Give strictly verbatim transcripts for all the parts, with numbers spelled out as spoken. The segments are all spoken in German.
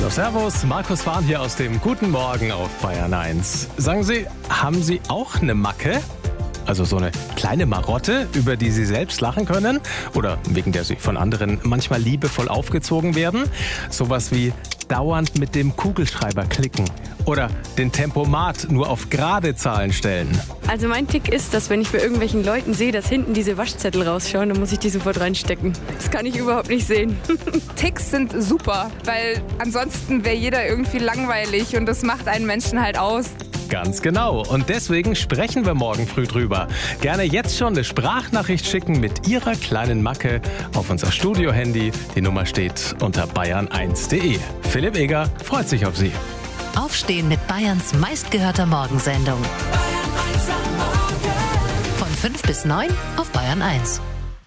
Hallo, servus, Markus Fahn hier aus dem Guten Morgen auf Bayern eins. Sagen Sie, haben Sie auch eine Macke? Also so eine kleine Marotte, über die Sie selbst lachen können? Oder wegen der Sie von anderen manchmal liebevoll aufgezogen werden? Sowas wie dauernd mit dem Kugelschreiber klicken oder den Tempomat nur auf gerade Zahlen stellen. Also mein Tick ist, dass wenn ich bei irgendwelchen Leuten sehe, dass hinten diese Waschzettel rausschauen, dann muss ich die sofort reinstecken. Das kann ich überhaupt nicht sehen. Ticks sind super, weil ansonsten wäre jeder irgendwie langweilig und das macht einen Menschen halt aus. Ganz genau. Und deswegen sprechen wir morgen früh drüber. Gerne jetzt schon eine Sprachnachricht schicken mit Ihrer kleinen Macke auf unser Studio-Handy. Die Nummer steht unter bayern eins punkt de. Philipp Eger freut sich auf Sie. Aufstehen mit Bayerns meistgehörter Morgensendung. Von fünf bis neun auf Bayern eins.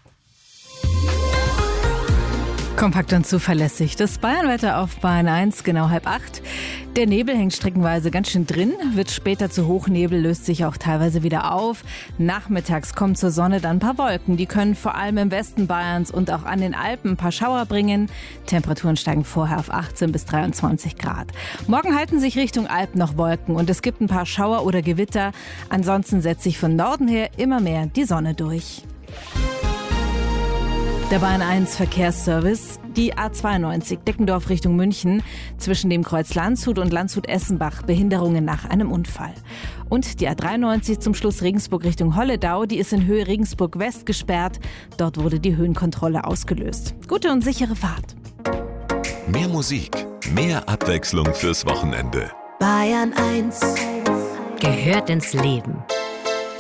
Kompakt und zuverlässig. Das Bayernwetter auf Bayern eins, genau halb acht. Der Nebel hängt streckenweise ganz schön drin, wird später zu Hochnebel, löst sich auch teilweise wieder auf. Nachmittags kommen zur Sonne dann ein paar Wolken. Die können vor allem im Westen Bayerns und auch an den Alpen ein paar Schauer bringen. Temperaturen steigen vorher auf achtzehn bis dreiundzwanzig Grad. Morgen halten sich Richtung Alp noch Wolken und es gibt ein paar Schauer oder Gewitter. Ansonsten setzt sich von Norden her immer mehr die Sonne durch. Der Bayern eins Verkehrsservice. Die A zweiundneunzig Deckendorf Richtung München. Zwischen dem Kreuz Landshut und Landshut-Essenbach Behinderungen nach einem Unfall. Und die A dreiundneunzig zum Schluss Regensburg Richtung Holledau. Die ist in Höhe Regensburg West gesperrt. Dort wurde die Höhenkontrolle ausgelöst. Gute und sichere Fahrt. Mehr Musik, mehr Abwechslung fürs Wochenende. Bayern eins Gehört ins Leben.